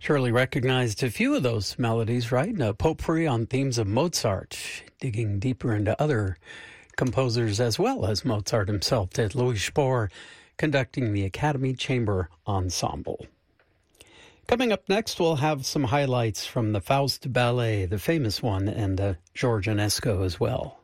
Surely recognized a few of those melodies, right? Potpourri on themes of Mozart, digging deeper into other composers as well as Mozart himself did. Louis Spohr conducting the Academy Chamber Ensemble. Coming up next, we'll have some highlights from the Faust Ballet, the famous one, and George Enesco as well.